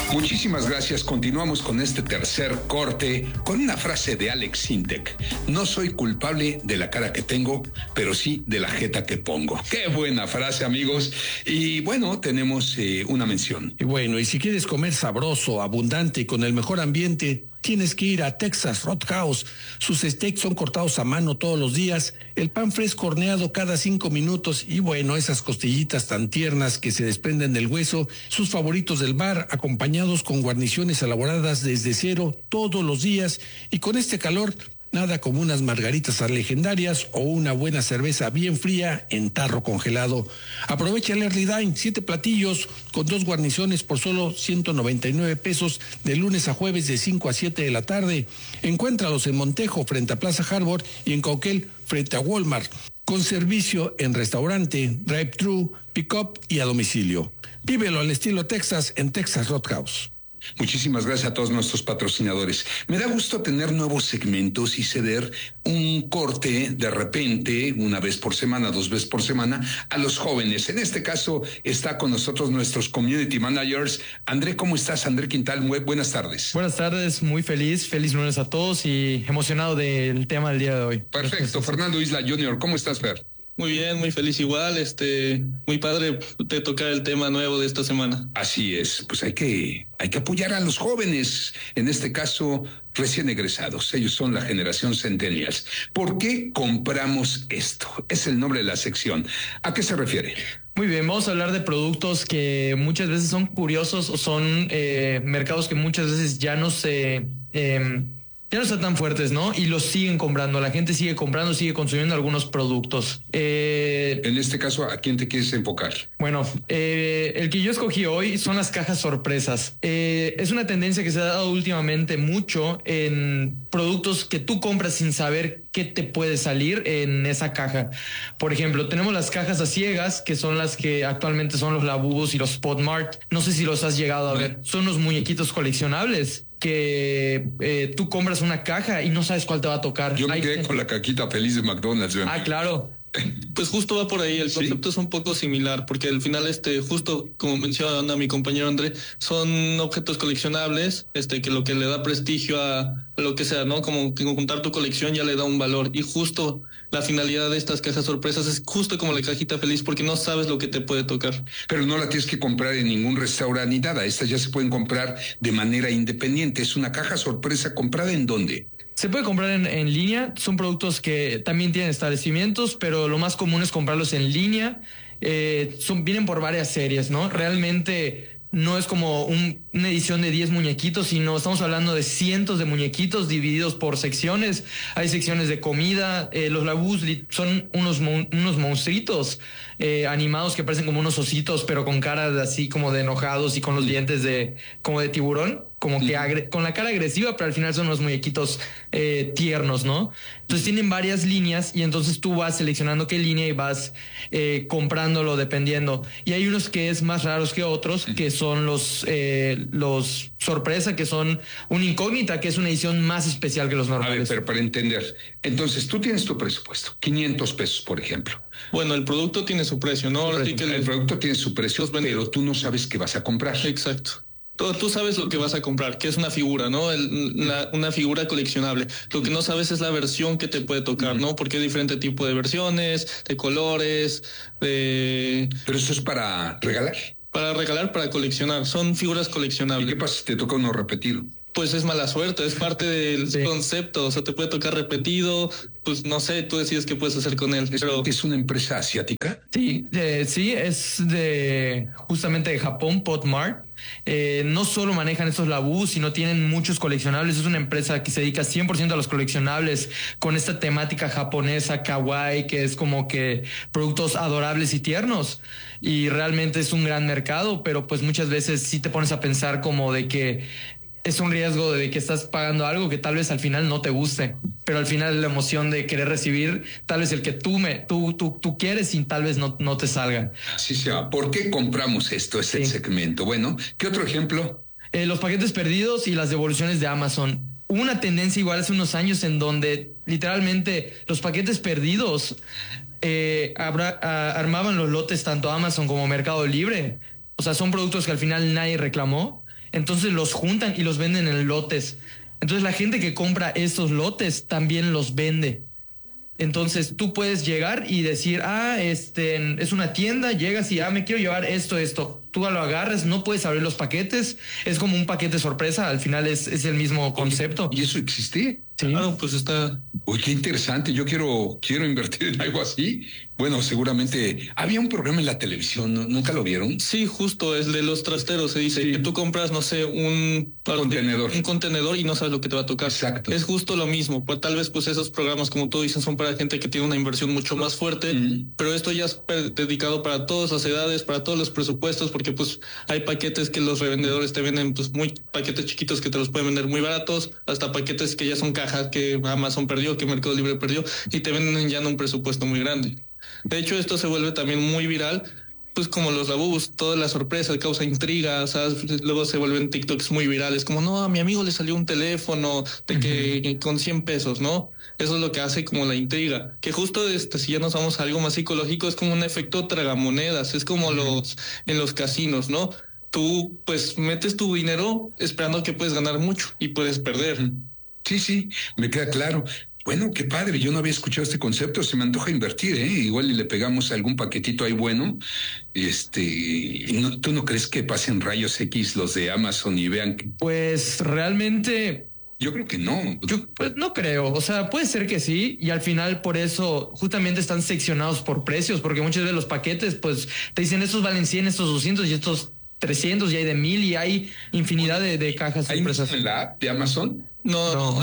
Muchísimas gracias. Continuamos con este tercer corte con una frase de Alex Sintek. No soy culpable de la cara que tengo, pero sí de la jeta que pongo. Qué buena frase, amigos. Y bueno, tenemos una mención. Y bueno, y si quieres comer sabroso, abundante y con el mejor ambiente, tienes que ir a Texas Roadhouse. Sus steaks son cortados a mano todos los días, el pan fresco horneado cada 5 minutos y bueno, esas costillitas tan tiernas que se desprenden del hueso, sus favoritos del bar, acompañados con guarniciones elaboradas desde cero todos los días y con este calor, nada como unas margaritas legendarias o una buena cerveza bien fría en tarro congelado. Aprovecha el Early Dine, 7 platillos con 2 guarniciones por solo 199 pesos de lunes a jueves de 5 a 7 de la tarde. Encuéntralos en Montejo frente a Plaza Harbor y en Cauquel frente a Walmart. Con servicio en restaurante, drive-thru, pick-up y a domicilio. Vívelo al estilo Texas en Texas Roadhouse. Muchísimas gracias a todos nuestros patrocinadores. Me da gusto tener nuevos segmentos y ceder un corte de repente, una vez por semana, 2 veces por semana, a los jóvenes. En este caso está con nosotros nuestros community managers. André, ¿cómo estás? André Quintal, muy buenas tardes. Buenas tardes, muy feliz lunes a todos y emocionado del tema del día de hoy. Perfecto. Fernando Isla Jr., ¿cómo estás, Fer? Muy bien, muy feliz igual, muy padre de tocar el tema nuevo de esta semana. Así es, pues hay que apoyar a los jóvenes, en este caso recién egresados, ellos son la generación Centennials. ¿Por qué compramos esto? Es el nombre de la sección. ¿A qué se refiere? Muy bien, vamos a hablar de productos que muchas veces son curiosos o son mercados que muchas veces ya no están tan fuertes, ¿no? Y los siguen comprando, la gente sigue comprando, sigue consumiendo algunos productos. En este caso, ¿a quién te quieres enfocar? Bueno, el que yo escogí hoy son las cajas sorpresas. Es una tendencia que se ha dado últimamente mucho en productos que tú compras sin saber qué te puede salir en esa caja. Por ejemplo, tenemos las cajas a ciegas, que son las que actualmente son los Labubus y los Spot Mart. No sé si los has llegado a ver. Son los muñequitos coleccionables que tú compras una caja y no sabes cuál te va a tocar. Yo me quedé con la caquita feliz de McDonald's. Ah, claro. Pues justo va por ahí, el concepto es un poco similar, porque al final, justo como menciona mi compañero André, son objetos coleccionables, que lo que le da prestigio a lo que sea, ¿no? Como que juntar tu colección ya le da un valor, y justo la finalidad de estas cajas sorpresas es justo como la cajita feliz, porque no sabes lo que te puede tocar. Pero no la tienes que comprar en ningún restaurante ni nada, estas ya se pueden comprar de manera independiente. Es una caja sorpresa. ¿Comprada en dónde? Se puede comprar en línea, son productos que también tienen establecimientos, pero lo más común es comprarlos en línea. Vienen por varias series, ¿no? Realmente no es como una edición de 10 muñequitos, sino estamos hablando de cientos de muñequitos divididos por secciones. Hay secciones de comida, los Labus son unos monstruitos animados que parecen como unos ositos, pero con caras así como de enojados y con los dientes como de tiburón. Como que con la cara agresiva, pero al final son unos muñequitos tiernos, ¿no? Entonces tienen varias líneas y entonces tú vas seleccionando qué línea y vas comprándolo dependiendo. Y hay unos que es más raros que otros, que son los sorpresa, que son una incógnita, que es una edición más especial que los normales. A ver, pero para entender, entonces tú tienes tu presupuesto, 500 pesos, por ejemplo. Bueno, el producto tiene su precio, ¿no? El producto tiene su precio, pero tú no sabes qué vas a comprar. Exacto. Tú sabes lo que vas a comprar, que es una figura, ¿no? Una figura coleccionable. Lo que no sabes es la versión que te puede tocar, ¿no? Porque hay diferente tipo de versiones, de colores, Pero eso es para regalar. Para regalar, para coleccionar. Son figuras coleccionables. ¿Y qué pasa si te toca uno repetido? Pues es mala suerte, es parte del concepto. O sea, te puede tocar repetido, pues no sé, tú decides qué puedes hacer con él. Pero ¿es una empresa asiática? Sí, es justamente de Japón, Potmart. No solo manejan estos Labus, sino tienen muchos coleccionables. Es una empresa que se dedica 100% a los coleccionables con esta temática japonesa, kawaii, que es como que productos adorables y tiernos. Y realmente es un gran mercado, pero pues muchas veces sí te pones a pensar como de que es un riesgo de que estás pagando algo que tal vez al final no te guste, pero al final la emoción de querer recibir tal vez el que tú quieres y tal vez no te salga. Así sea. ¿Por qué compramos esto? Es el segmento. Bueno, ¿qué otro ejemplo? Los paquetes perdidos y las devoluciones de Amazon. Hubo una tendencia igual hace unos años en donde literalmente los paquetes perdidos armaban los lotes tanto Amazon como Mercado Libre. O sea, son productos que al final nadie reclamó Entonces los juntan y los venden en lotes. Entonces la gente que compra estos lotes también los vende. Entonces tú puedes llegar y decir, es una tienda, llegas y me quiero llevar esto. Tú lo agarras, no puedes abrir los paquetes, es como un paquete sorpresa, al final es el mismo concepto. ¿Y eso existe? Sí. Claro, pues está. Uy, qué interesante. Yo quiero invertir en algo así. Bueno, seguramente había un programa en la televisión, ¿nunca lo vieron? Sí, justo es de los trasteros. Se dice Sí. que tú compras, no sé, un contenedor y no sabes lo que te va a tocar. Exacto. Es justo lo mismo. Pues tal vez pues esos programas, como tú dices, son para gente que tiene una inversión mucho más fuerte, pero esto ya es dedicado para todas las edades, para todos los presupuestos, porque pues hay paquetes que los revendedores te venden, pues muy paquetes chiquitos que te los pueden vender muy baratos, hasta paquetes que ya son cajas que Amazon perdió, que Mercado Libre perdió, y te venden ya en un presupuesto muy grande. De hecho, esto se vuelve también muy viral, pues como los labús, toda la sorpresa causa intriga, ¿sabes? Luego se vuelven TikToks muy virales, como no, a mi amigo le salió un teléfono de que con 100 pesos, ¿no? Eso es lo que hace como la intriga, que justo si ya nos vamos a algo más psicológico, es como un efecto tragamonedas, es como en los casinos, ¿no? Tú pues metes tu dinero esperando que puedes ganar mucho y puedes perder. Sí, me queda claro. Bueno, qué padre, yo no había escuchado este concepto, se me antoja invertir, igual y le pegamos algún paquetito ahí bueno. ¿Tú no crees que pasen rayos X los de Amazon y vean que... Pues realmente... Yo creo que no. Yo pues no creo, o sea, puede ser que sí, y al final por eso justamente están seccionados por precios, porque muchos de los paquetes pues te dicen estos valen 100, estos 200 y estos 300 y hay de 1000 y hay infinidad de cajas. ¿Hay en la app de Amazon? No,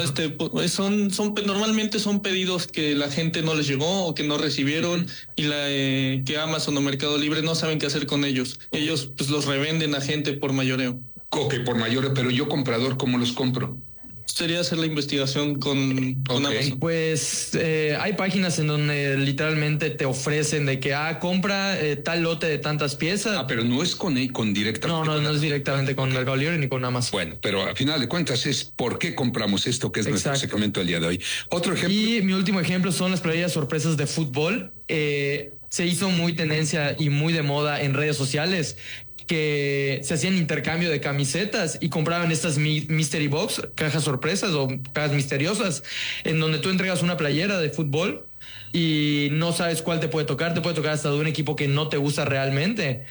normalmente son pedidos que la gente no les llegó o que no recibieron y que Amazon o Mercado Libre no saben qué hacer con ellos. Ellos pues los revenden a gente por mayoreo. Ok, por mayoreo, pero yo comprador, ¿cómo los compro? Sería hacer la investigación con Amazon. Pues hay páginas en donde literalmente te ofrecen de que compra tal lote de tantas piezas. Pero no es con directamente. No es directamente con Mercado Libre ni con Amazon. Bueno, pero a final de cuentas es por qué compramos esto, que es nuestro segmento del día de hoy. Otro ejemplo. Y mi último ejemplo son las playeras sorpresas de fútbol. Se hizo muy tendencia y muy de moda en redes sociales, que se hacían intercambio de camisetas y compraban estas mystery box, cajas sorpresas o cajas misteriosas, en donde tú entregas una playera de fútbol y no sabes cuál te puede tocar hasta de un equipo que no te gusta realmente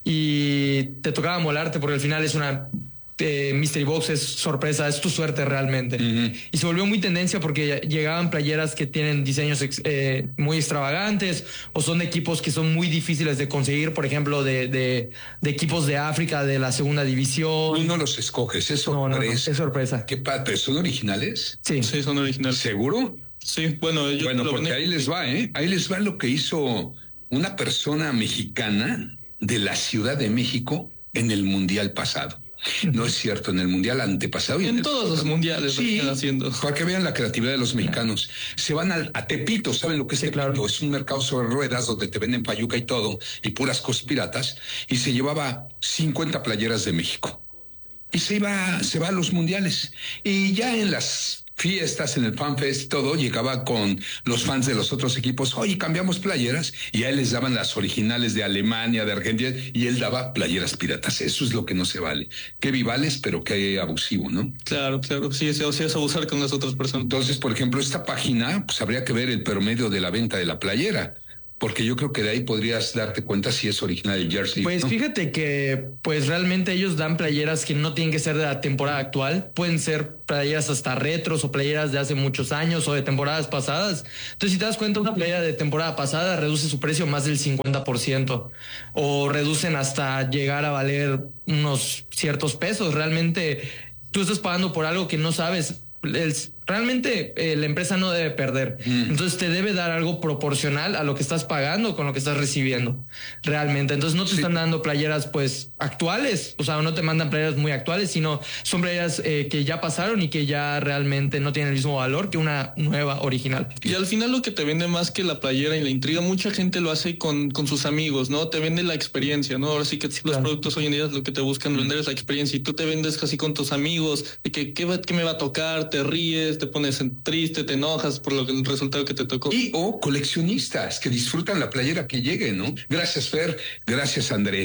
y te tocaba molarte porque al final es una mystery box, es sorpresa, es tu suerte realmente. Y se volvió muy tendencia porque llegaban playeras que tienen diseños muy extravagantes o son de equipos que son muy difíciles de conseguir, por ejemplo de equipos de África de la segunda división. Tú no los escoges, es sorpresa. No, es sorpresa. ¿Qué padre? ¿Son originales? Sí, son originales. ¿Seguro? Sí, bueno, porque ahí les va, ahí les va lo que hizo una persona mexicana de la Ciudad de México en el Mundial pasado. No es cierto, en el mundial antepasado. En todos los mundiales sí, lo están haciendo. Para que vean la creatividad de los mexicanos. Se van a Tepito, ¿saben lo que es Tepito? Claro. Es un mercado sobre ruedas donde te venden payuca y todo, y puras cosas piratas, y se llevaba 50 playeras de México. Y se va a los mundiales. Y ya en las fiestas, en el FanFest, todo, llegaba con los fans de los otros equipos, oye, cambiamos playeras, y a él les daban las originales de Alemania, de Argentina, y él daba playeras piratas. Eso es lo que no se vale. Qué vivales, pero qué abusivo, ¿no? Claro, sí, es abusar con las otras personas. Entonces, por ejemplo, esta página, pues habría que ver el promedio de la venta de la playera, porque yo creo que de ahí podrías darte cuenta si es original el jersey. Pues ¿no? Fíjate que pues realmente ellos dan playeras que no tienen que ser de la temporada actual, pueden ser playeras hasta retros o playeras de hace muchos años o de temporadas pasadas. Entonces, si te das cuenta, una playera de temporada pasada reduce su precio más del 50% o reducen hasta llegar a valer unos ciertos pesos. Realmente tú estás pagando por algo que no sabes. Realmente la empresa no debe perder. Entonces te debe dar algo proporcional a lo que estás pagando con lo que estás recibiendo realmente. Entonces no te están dando playeras pues actuales, o sea, no te mandan playeras muy actuales, sino son playeras que ya pasaron y que ya realmente no tienen el mismo valor que una nueva original. Y al final lo que te vende más que la playera y la intriga, mucha gente lo hace con sus amigos, ¿no? Te vende la experiencia, ¿no? Ahora sí que los productos hoy en día lo que te buscan vender es la experiencia y tú te vendes casi con tus amigos de que qué me va a tocar, te ríes, te pones triste, te enojas por el resultado que te tocó. O coleccionistas que disfrutan la playera que llegue, ¿no? Gracias, Fer. Gracias, André.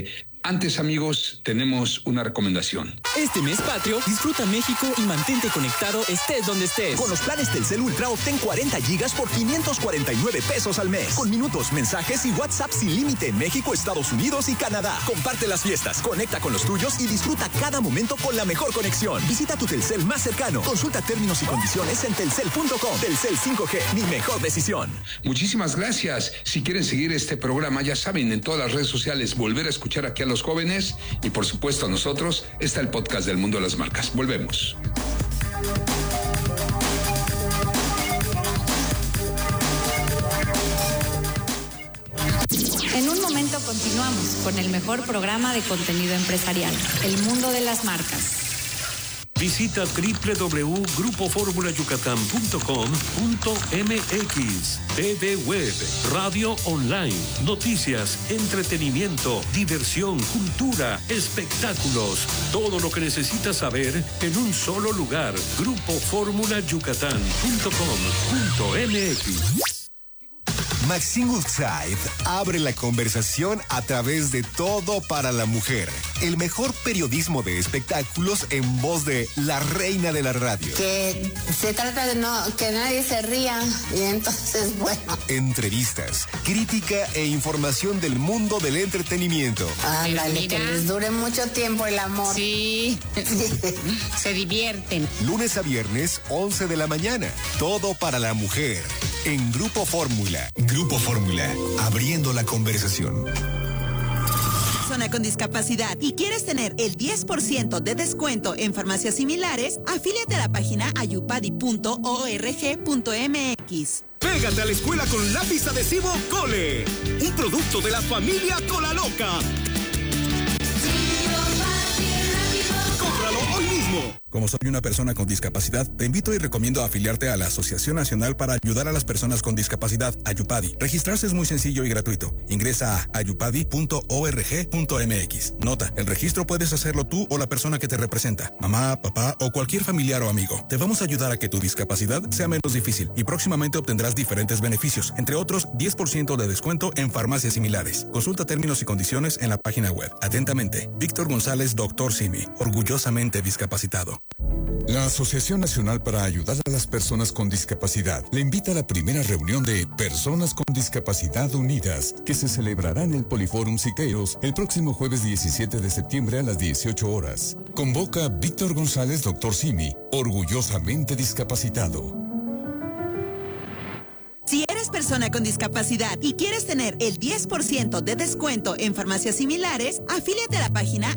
Antes, amigos, tenemos una recomendación. Este mes patrio, disfruta México y mantente conectado estés donde estés. Con los planes Telcel Ultra obtén 40 gigas por 549 pesos al mes. Con minutos, mensajes y WhatsApp sin límite en México, Estados Unidos y Canadá. Comparte las fiestas, conecta con los tuyos y disfruta cada momento con la mejor conexión. Visita tu Telcel más cercano. Consulta términos y condiciones en telcel.com. Telcel 5G, mi mejor decisión. Muchísimas gracias. Si quieren seguir este programa, ya saben, en todas las redes sociales, volver a escuchar aquí a los jóvenes y, por supuesto, a nosotros, está el podcast del mundo de las marcas. Volvemos. En un momento continuamos con el mejor programa de contenido empresarial, El Mundo de las Marcas. Visita www.grupoformulayucatán.com.mx. TV Web, radio online, noticias, entretenimiento, diversión, cultura, espectáculos. Todo lo que necesitas saber en un solo lugar. Grupoformulayucatán.com.mx. Maxine Woodside abre la conversación a través de Todo para la Mujer, el mejor periodismo de espectáculos en voz de la reina de la radio. Que se trata de que nadie se ría y entonces, bueno. Entrevistas, crítica e información del mundo del entretenimiento. Ándale, que les dure mucho tiempo el amor. Sí, se divierten. Lunes a viernes, 11 de la mañana. Todo para la Mujer, en Grupo Fórmula. Grupo Fórmula, abriendo la conversación. Persona con discapacidad y quieres tener el 10% de descuento en farmacias similares, afíliate a la página ayupadi.org.mx. Pégate a la escuela con lápiz adhesivo Cole, un producto de la familia Cola Loca. ¡Cómpralo hoy mismo! Como soy una persona con discapacidad, te invito y recomiendo afiliarte a la Asociación Nacional para Ayudar a las Personas con Discapacidad, Ayupadi. Registrarse es muy sencillo y gratuito. Ingresa a ayupadi.org.mx. Nota, el registro puedes hacerlo tú o la persona que te representa, mamá, papá o cualquier familiar o amigo. Te vamos a ayudar a que tu discapacidad sea menos difícil y próximamente obtendrás diferentes beneficios, entre otros 10% de descuento en farmacias similares. Consulta términos y condiciones en la página web. Atentamente, Víctor González, Dr. Simi, orgullosamente discapacitado. La Asociación Nacional para Ayudar a las Personas con Discapacidad le invita a la primera reunión de Personas con Discapacidad Unidas, que se celebrará en el Poliforum Siqueiros el próximo jueves 17 de septiembre a las 18 horas. Convoca Víctor González, Dr. Simi, orgullosamente discapacitado. Si eres persona con discapacidad y quieres tener el 10% de descuento en farmacias similares, afíliate a la página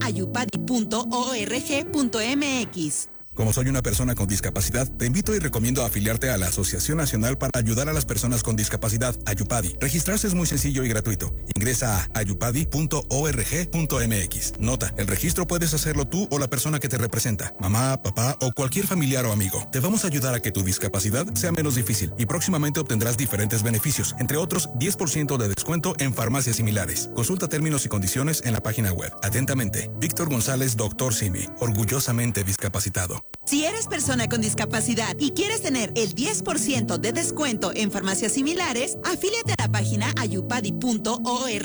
ayupadi.org.mx. Como soy una persona con discapacidad, te invito y recomiendo afiliarte a la Asociación Nacional para Ayudar a las Personas con Discapacidad, Ayupadi. Registrarse es muy sencillo y gratuito. Ingresa a ayupadi.org.mx. Nota, el registro puedes hacerlo tú o la persona que te representa, mamá, papá o cualquier familiar o amigo. Te vamos a ayudar a que tu discapacidad sea menos difícil y próximamente obtendrás diferentes beneficios, entre otros 10% de descuento en farmacias similares. Consulta términos y condiciones en la página web. Atentamente, Víctor González, Dr. Simi, orgullosamente discapacitado. Si eres persona con discapacidad y quieres tener el 10% de descuento en farmacias similares, afíliate a la página ayupadi.org.mx.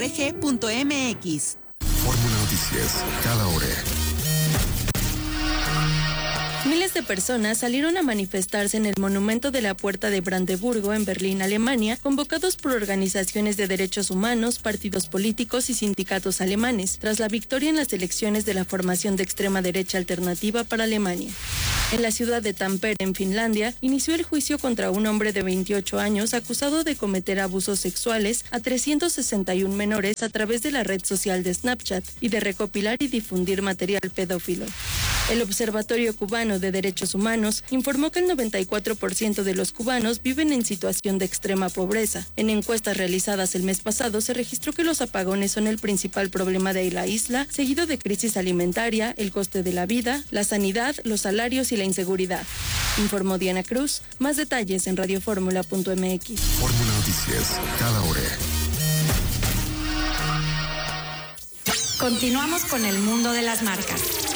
Fórmula Noticias, cada hora. Miles de personas salieron a manifestarse en el monumento de la Puerta de Brandeburgo en Berlín, Alemania, convocados por organizaciones de derechos humanos, partidos políticos y sindicatos alemanes, tras la victoria en las elecciones de la formación de extrema derecha alternativa para Alemania. En la ciudad de Tampere, en Finlandia, inició el juicio contra un hombre de 28 años acusado de cometer abusos sexuales a 361 menores a través de la red social de Snapchat y de recopilar y difundir material pedófilo. El Observatorio Cubano de Derechos Humanos informó que el 94% de los cubanos viven en situación de extrema pobreza. En encuestas realizadas el mes pasado se registró que los apagones son el principal problema de la isla, seguido de crisis alimentaria, el coste de la vida, la sanidad, los salarios y la inseguridad. Informó Diana Cruz. Más detalles en radioformula.mx. Fórmula Noticias, cada hora. Continuamos con el mundo de las marcas.